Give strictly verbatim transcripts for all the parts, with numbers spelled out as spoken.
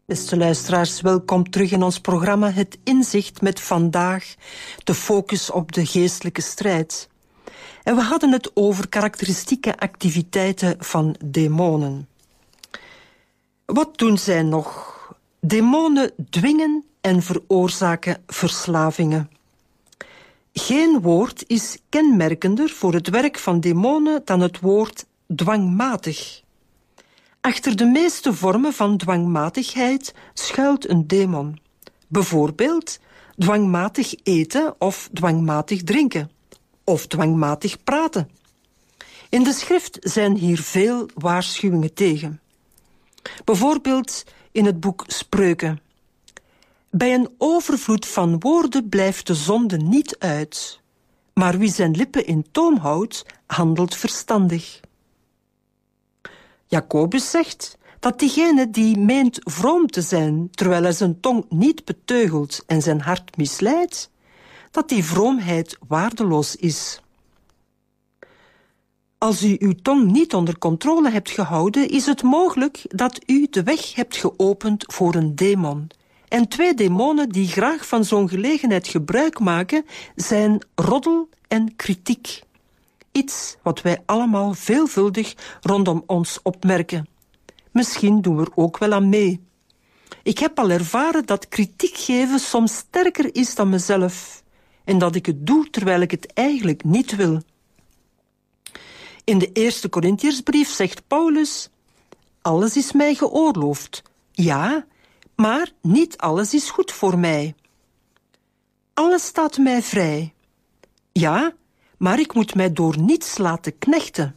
Beste luisteraars, welkom terug in ons programma Het Inzicht met vandaag de focus op de geestelijke strijd. En we hadden het over karakteristieke activiteiten van demonen. Wat doen zij nog? Demonen dwingen en veroorzaken verslavingen. Geen woord is kenmerkender voor het werk van demonen dan het woord dwangmatig. Achter de meeste vormen van dwangmatigheid schuilt een demon. Bijvoorbeeld dwangmatig eten of dwangmatig drinken. Of dwangmatig praten. In de schrift zijn hier veel waarschuwingen tegen. Bijvoorbeeld in het boek Spreuken. Bij een overvloed van woorden blijft de zonde niet uit. Maar wie zijn lippen in toom houdt, handelt verstandig. Jacobus zegt dat diegene die meent vroom te zijn, terwijl hij zijn tong niet beteugelt en zijn hart misleidt, dat die vroomheid waardeloos is. Als u uw tong niet onder controle hebt gehouden, is het mogelijk dat u de weg hebt geopend voor een demon. En twee demonen die graag van zo'n gelegenheid gebruik maken, zijn roddel en kritiek. Iets wat wij allemaal veelvuldig rondom ons opmerken. Misschien doen we er ook wel aan mee. Ik heb al ervaren dat kritiek geven soms sterker is dan mezelf. En dat ik het doe terwijl ik het eigenlijk niet wil. In de eerste Korintiersbrief zegt Paulus: alles is mij geoorloofd. Ja, maar niet alles is goed voor mij. Alles staat mij vrij. Ja, maar ik moet mij door niets laten knechten.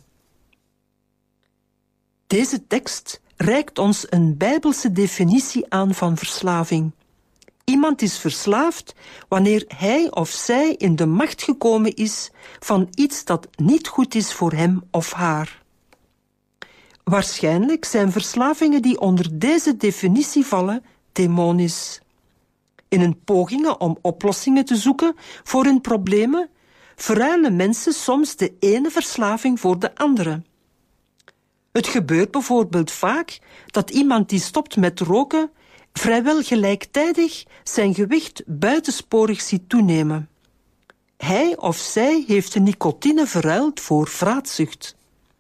Deze tekst reikt ons een Bijbelse definitie aan van verslaving. Iemand is verslaafd wanneer hij of zij in de macht gekomen is van iets dat niet goed is voor hem of haar. Waarschijnlijk zijn verslavingen die onder deze definitie vallen demonisch. In hun pogingen om oplossingen te zoeken voor hun problemen verruilen mensen soms de ene verslaving voor de andere. Het gebeurt bijvoorbeeld vaak dat iemand die stopt met roken vrijwel gelijktijdig zijn gewicht buitensporig ziet toenemen. Hij of zij heeft de nicotine verruild voor vraatzucht.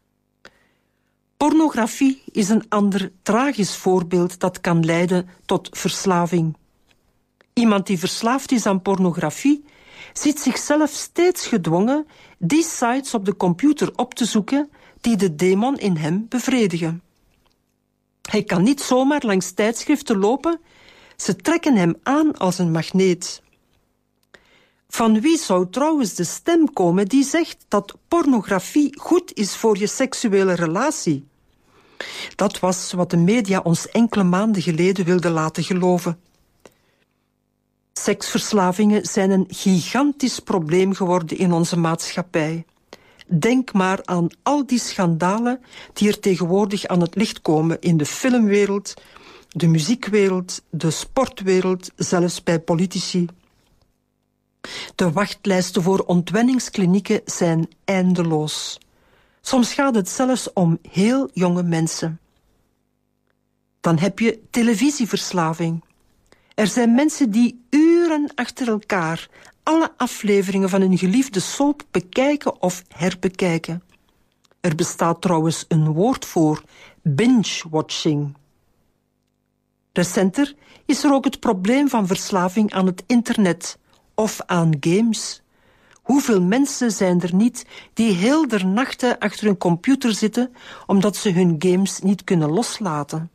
Pornografie is een ander tragisch voorbeeld dat kan leiden tot verslaving. Iemand die verslaafd is aan pornografie ziet zichzelf steeds gedwongen die sites op de computer op te zoeken die de demon in hem bevredigen. Hij kan niet zomaar langs tijdschriften lopen, ze trekken hem aan als een magneet. Van wie zou trouwens de stem komen die zegt dat pornografie goed is voor je seksuele relatie? Dat was wat de media ons enkele maanden geleden wilden laten geloven. Seksverslavingen zijn een gigantisch probleem geworden in onze maatschappij. Denk maar aan al die schandalen die er tegenwoordig aan het licht komen in de filmwereld, de muziekwereld, de sportwereld, zelfs bij politici. De wachtlijsten voor ontwenningsklinieken zijn eindeloos. Soms gaat het zelfs om heel jonge mensen. Dan heb je televisieverslaving. Er zijn mensen die uren achter elkaar alle afleveringen van hun geliefde soap bekijken of herbekijken. Er bestaat trouwens een woord voor: binge-watching. Recenter is er ook het probleem van verslaving aan het internet of aan games. Hoeveel mensen zijn er niet die heel der nachten achter een computer zitten omdat ze hun games niet kunnen loslaten?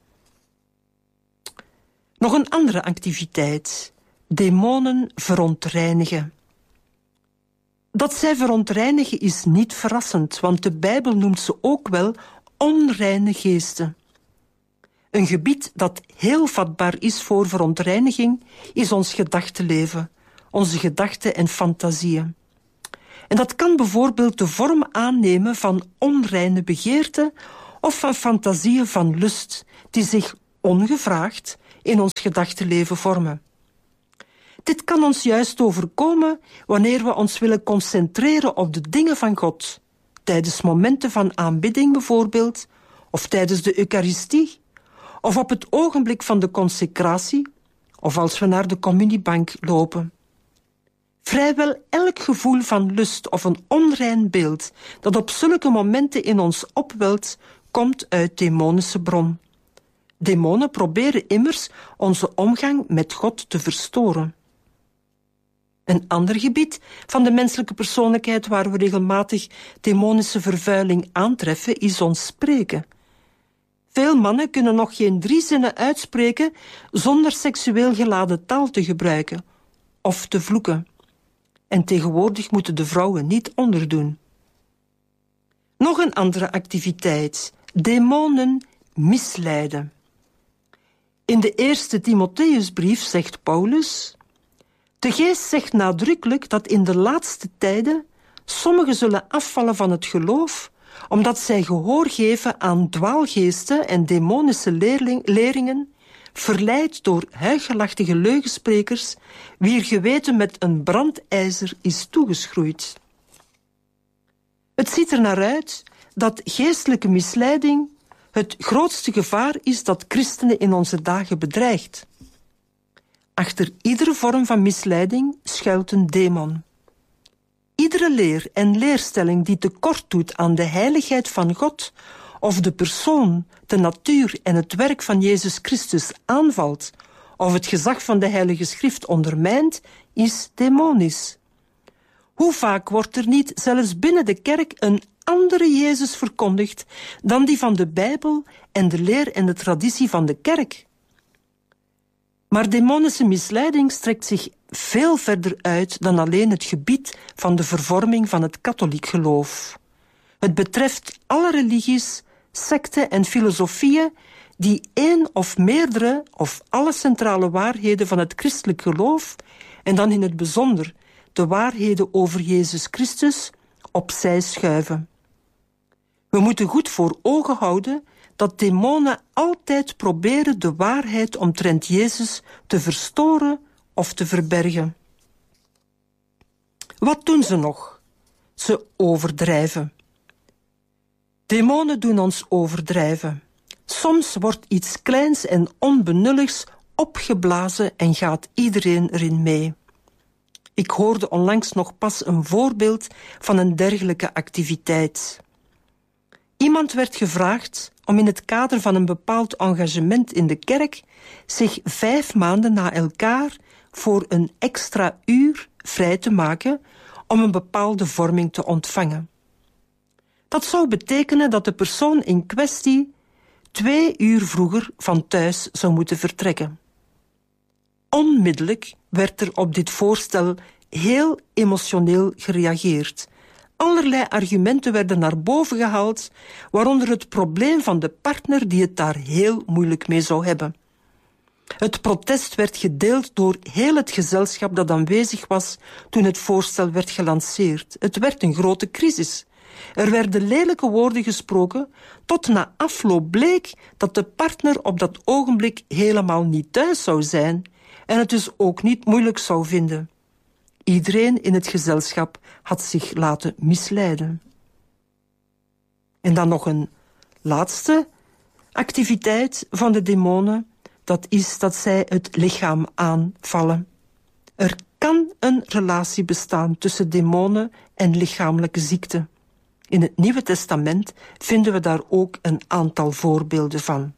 Nog een andere activiteit: demonen verontreinigen. Dat zij verontreinigen is niet verrassend, want de Bijbel noemt ze ook wel onreine geesten. Een gebied dat heel vatbaar is voor verontreiniging is ons gedachtenleven, onze gedachten en fantasieën. En dat kan bijvoorbeeld de vorm aannemen van onreine begeerten of van fantasieën van lust die zich ongevraagd in ons gedachtenleven vormen. Dit kan ons juist overkomen wanneer we ons willen concentreren op de dingen van God, tijdens momenten van aanbidding bijvoorbeeld, of tijdens de Eucharistie, of op het ogenblik van de consecratie, of als we naar de communiebank lopen. Vrijwel elk gevoel van lust of een onrein beeld dat op zulke momenten in ons opwelt, komt uit demonische bron. Demonen proberen immers onze omgang met God te verstoren. Een ander gebied van de menselijke persoonlijkheid waar we regelmatig demonische vervuiling aantreffen, is ons spreken. Veel mannen kunnen nog geen drie zinnen uitspreken zonder seksueel geladen taal te gebruiken of te vloeken. En tegenwoordig moeten de vrouwen niet onderdoen. Nog een andere activiteit. Demonen misleiden. In de eerste Timotheusbrief zegt Paulus: de geest zegt nadrukkelijk dat in de laatste tijden sommigen zullen afvallen van het geloof, omdat zij gehoor geven aan dwaalgeesten en demonische leerling, leringen, verleid door huichelachtige leugensprekers, wier geweten met een brandijzer is toegeschroeid. Het ziet er naar uit dat geestelijke misleiding het grootste gevaar is dat christenen in onze dagen bedreigt. Achter iedere vorm van misleiding schuilt een demon. Iedere leer en leerstelling die tekort doet aan de heiligheid van God of de persoon, de natuur en het werk van Jezus Christus aanvalt of het gezag van de Heilige Schrift ondermijnt, is demonisch. Hoe vaak wordt er niet zelfs binnen de kerk een andere Jezus verkondigd dan die van de Bijbel en de leer en de traditie van de kerk? Maar demonische misleiding strekt zich veel verder uit dan alleen het gebied van de vervorming van het katholiek geloof. Het betreft alle religies, secten en filosofieën die één of meerdere of alle centrale waarheden van het christelijk geloof, en dan in het bijzonder de waarheden over Jezus Christus, opzij schuiven. We moeten goed voor ogen houden dat demonen altijd proberen de waarheid omtrent Jezus te verstoren of te verbergen. Wat doen ze nog? Ze overdrijven. Demonen doen ons overdrijven. Soms wordt iets kleins en onbenulligs opgeblazen en gaat iedereen erin mee. Ik hoorde onlangs nog pas een voorbeeld van een dergelijke activiteit. Iemand werd gevraagd om in het kader van een bepaald engagement in de kerk zich vijf maanden na elkaar voor een extra uur vrij te maken om een bepaalde vorming te ontvangen. Dat zou betekenen dat de persoon in kwestie twee uur vroeger van thuis zou moeten vertrekken. Onmiddellijk werd er op dit voorstel heel emotioneel gereageerd. Allerlei argumenten werden naar boven gehaald, waaronder het probleem van de partner die het daar heel moeilijk mee zou hebben. Het protest werd gedeeld door heel het gezelschap dat aanwezig was toen het voorstel werd gelanceerd. Het werd een grote crisis. Er werden lelijke woorden gesproken, tot na afloop bleek dat de partner op dat ogenblik helemaal niet thuis zou zijn en het dus ook niet moeilijk zou vinden. Iedereen in het gezelschap had zich laten misleiden. En dan nog een laatste activiteit van de demonen, dat is dat zij het lichaam aanvallen. Er kan een relatie bestaan tussen demonen en lichamelijke ziekte. In het Nieuwe Testament vinden we daar ook een aantal voorbeelden van.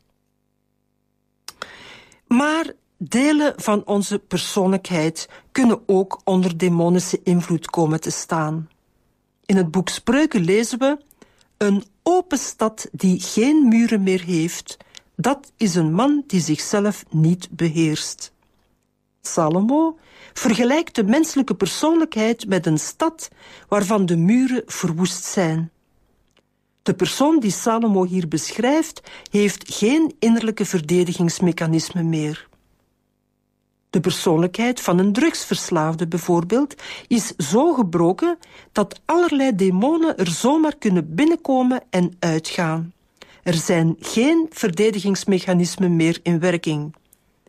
Maar delen van onze persoonlijkheid kunnen ook onder demonische invloed komen te staan. In het boek Spreuken lezen we: een open stad die geen muren meer heeft, dat is een man die zichzelf niet beheerst. Salomo vergelijkt de menselijke persoonlijkheid met een stad waarvan de muren verwoest zijn. De persoon die Salomo hier beschrijft, heeft geen innerlijke verdedigingsmechanisme meer. De persoonlijkheid van een drugsverslaafde bijvoorbeeld is zo gebroken dat allerlei demonen er zomaar kunnen binnenkomen en uitgaan. Er zijn geen verdedigingsmechanismen meer in werking.